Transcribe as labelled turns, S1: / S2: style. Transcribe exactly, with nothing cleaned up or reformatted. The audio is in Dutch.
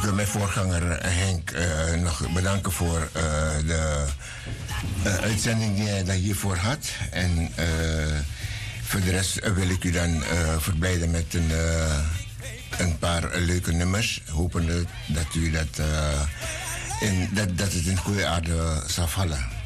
S1: wil mijn voorganger Henk uh, nog bedanken voor uh, de uh, uitzending die hij daar hiervoor had. En uh, voor de rest uh, wil ik u dan uh, verblijden met een, uh, een paar leuke nummers. Hopende dat u dat, uh, in, dat, dat het in goede aarde zal vallen.